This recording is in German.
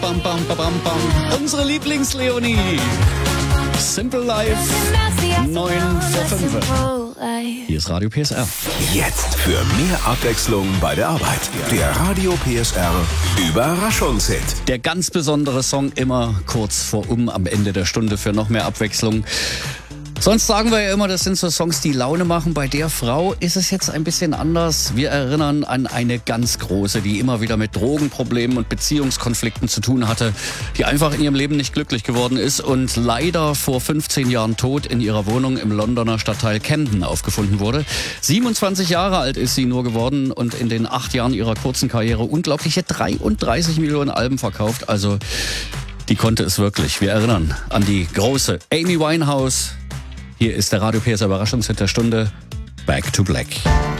Bam, bam, bam, bam, bam. Unsere Lieblings-Leonie. Simple Life. 9 vor 5. Hier ist Radio PSR. Jetzt für mehr Abwechslung bei der Arbeit. Der Radio PSR Überraschungshit. Der ganz besondere Song immer kurz vor am Ende der Stunde für noch mehr Abwechslung. Sonst sagen wir ja immer, das sind so Songs, die Laune machen. Bei der Frau ist es jetzt ein bisschen anders. Wir erinnern an eine ganz große, die immer wieder mit Drogenproblemen und Beziehungskonflikten zu tun hatte, die einfach in ihrem Leben nicht glücklich geworden ist und leider vor 15 Jahren tot in ihrer Wohnung im Londoner Stadtteil Camden aufgefunden wurde. 27 Jahre alt ist sie nur geworden und in den 8 Jahren ihrer kurzen Karriere unglaubliche 33 Millionen Alben verkauft. Also die konnte es wirklich. Wir erinnern an die große Amy Winehouse. Hier ist der Radio PSR Überraschungshit der Stunde, Back to Black.